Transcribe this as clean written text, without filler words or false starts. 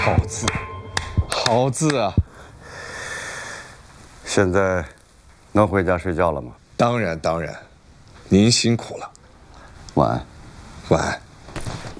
好字，好字啊！ 现在能回家睡觉了吗？ 当然，您辛苦了。 晚安。 晚安。